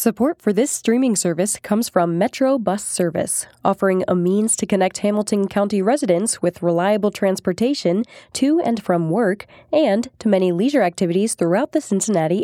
Support for this streaming service comes from Metro Bus Service, offering a means to connect Hamilton County residents with reliable transportation to and from work and to many leisure activities throughout the Cincinnati